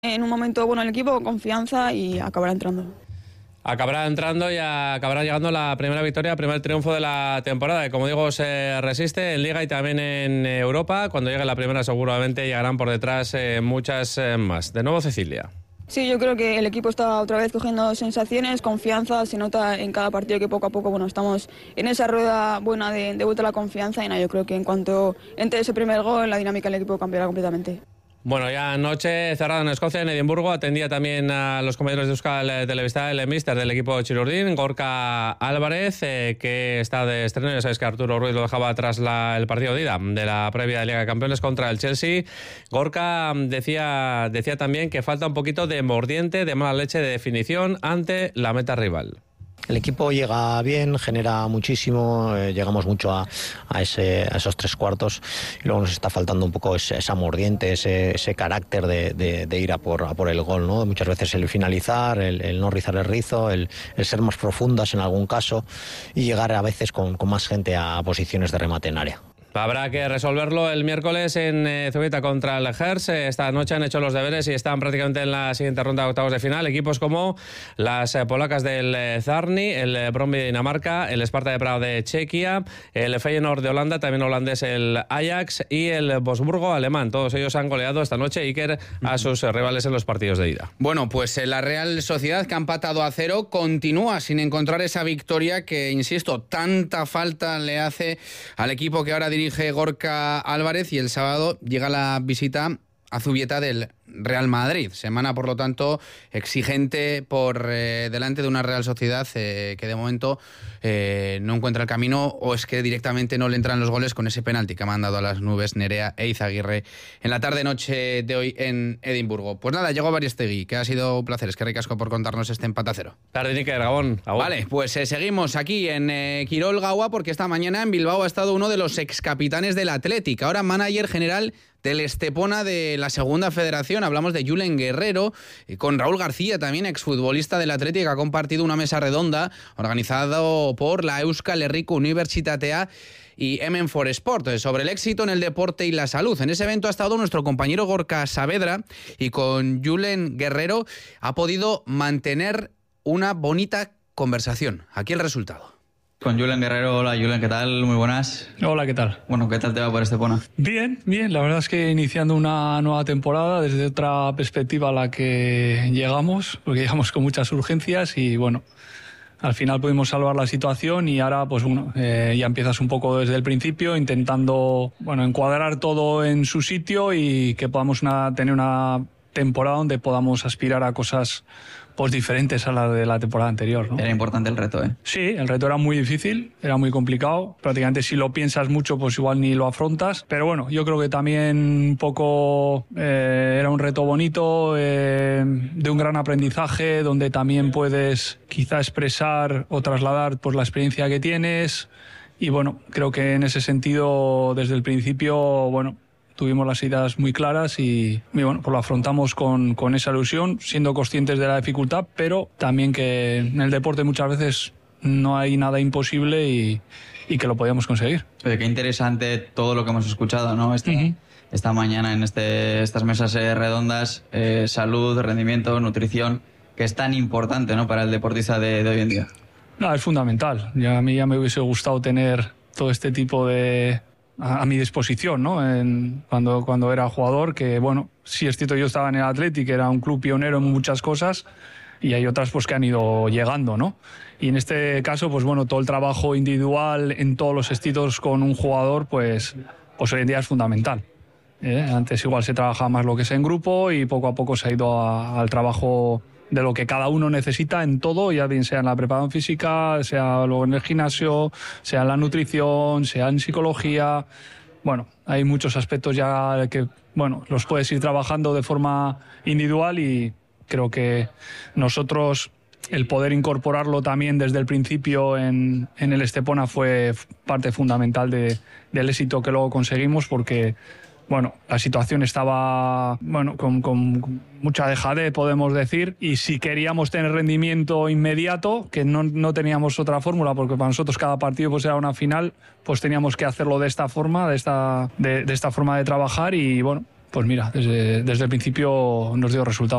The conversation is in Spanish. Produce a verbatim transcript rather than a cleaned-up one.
en un momento bueno el equipo, con confianza y acabará entrando. Acabará entrando y acabará llegando la primera victoria, el primer triunfo de la temporada. Y como digo, se resiste en Liga y también en Europa. Cuando llegue la primera seguramente llegarán por detrás eh, muchas eh, más. De nuevo, Cecilia. Sí, yo creo que el equipo está otra vez cogiendo sensaciones, confianza, se nota en cada partido que poco a poco bueno, estamos en esa rueda buena de, de vuelta a la confianza y nada, yo creo que en cuanto entre ese primer gol, la dinámica del equipo cambiará completamente. Bueno, ya anoche cerrado en Escocia, en Edimburgo, atendía también a los compañeros de Euskal Telebista el míster del equipo Chirurdín, Gorka Álvarez, eh, que está de estreno. Ya sabéis que Arturo Ruiz lo dejaba tras la, el partido de ida de la previa de Liga de Campeones contra el Chelsea. Gorka decía, decía también que falta un poquito de mordiente, de mala leche, de definición ante la meta rival. El equipo llega bien, genera muchísimo, eh, llegamos mucho a, a, ese, a esos tres cuartos y luego nos está faltando un poco ese, esa mordiente, ese, ese carácter de, de, de ir a por, a por el gol, ¿no? Muchas veces el finalizar, el, el no rizar el rizo, el, el ser más profundas en algún caso y llegar a veces con, con más gente a posiciones de remate en área. Habrá que resolverlo el miércoles en eh, Zubieta contra el Gers. Esta noche han hecho los deberes y están prácticamente en la siguiente ronda de octavos de final. Equipos como las eh, polacas del eh, Zarni, el eh, Brøndby de Dinamarca, el Sparta de Praga de Chequia, el Feyenoord de Holanda, también holandés el Ajax y el Wolfsburgo alemán. Todos ellos han goleado esta noche, Iker, a sus eh, rivales en los partidos de ida. Bueno, pues eh, la Real Sociedad, que ha empatado a cero, continúa sin encontrar esa victoria que, insisto, tanta falta le hace al equipo que ahora dirige dirige Gorka Álvarez, y el sábado llega la visita a Zubieta del Real Madrid. Semana, por lo tanto, exigente por eh, delante de una Real Sociedad eh, que de momento eh, no encuentra el camino, o es que directamente no le entran los goles con ese penalti que ha mandado a las nubes Nerea e Izaguirre en la tarde-noche de hoy en Edimburgo. Pues nada, llegó Bariestegui, que ha sido un placer. Es que ricasco por contarnos este empate a cero. Tarde, Níker, Gabón. Agua. Vale, pues eh, seguimos aquí en eh, Quirol Gaua, porque esta mañana en Bilbao ha estado uno de los excapitanes del Athletic, ahora manager general del Estepona de la Segunda Federación. Hablamos de Julen Guerrero, y con Raúl García, también exfutbolista del Athletic, que ha compartido una mesa redonda organizado por la Euskal Herriko Unibertsitatea y Hemen for Sport, sobre el éxito en el deporte y la salud. En ese evento ha estado nuestro compañero Gorka Saavedra, y con Julen Guerrero ha podido mantener una bonita conversación. Aquí el resultado. Con Julen Guerrero. Hola Julen, ¿qué tal? Muy buenas. Hola, ¿qué tal? Bueno, ¿qué tal te va por Estepona? Bien, bien, la verdad es que iniciando una nueva temporada desde otra perspectiva a la que llegamos, porque llegamos con muchas urgencias y bueno, al final pudimos salvar la situación y ahora pues bueno, eh, ya empiezas un poco desde el principio intentando bueno, encuadrar todo en su sitio y que podamos una, tener una temporada donde podamos aspirar a cosas pues diferentes a las de la temporada anterior, ¿no? Era importante el reto, ¿eh? Sí, el reto era muy difícil, era muy complicado. Prácticamente si lo piensas mucho, pues igual ni lo afrontas. Pero bueno, yo creo que también un poco eh, era un reto bonito, eh, de un gran aprendizaje, donde también puedes quizá expresar o trasladar pues la experiencia que tienes. Y bueno, creo que en ese sentido, desde el principio, bueno, tuvimos las ideas muy claras y, y bueno, pues lo afrontamos con, con esa ilusión, siendo conscientes de la dificultad, pero también que en el deporte muchas veces no hay nada imposible y, y que lo podíamos conseguir. Oye, qué interesante todo lo que hemos escuchado, ¿no? Esta, uh-huh. esta mañana en este, estas mesas eh, redondas, eh, salud, rendimiento, nutrición, que es tan importante, ¿no?, para el deportista de, de hoy en día. No, es fundamental. Ya, a mí ya me hubiese gustado tener todo este tipo de a mi disposición, ¿no? En, cuando, cuando era jugador, que bueno, sí es cierto, yo estaba en el Athletic, era un club pionero en muchas cosas, y hay otras pues que han ido llegando, ¿no? Y en este caso, pues bueno, todo el trabajo individual en todos los estilos con un jugador, pues, pues hoy en día es fundamental. ¿eh? Antes igual se trabajaba más lo que es en grupo y poco a poco se ha ido a, al trabajo de lo que cada uno necesita en todo, ya bien sea en la preparación física, sea luego en el gimnasio, sea en la nutrición, sea en psicología. Bueno, hay muchos aspectos ya que, bueno, los puedes ir trabajando de forma individual y creo que nosotros el poder incorporarlo también desde el principio en, en el Estepona fue parte fundamental de, del éxito que luego conseguimos, porque bueno, la situación estaba bueno, con, con mucha dejadez, podemos decir, y si queríamos tener rendimiento inmediato, que no, no teníamos otra fórmula, porque para nosotros cada partido pues era una final, pues teníamos que hacerlo de esta forma, de esta, de, de esta forma de trabajar, y bueno, pues mira, desde, desde el principio nos dio resultado.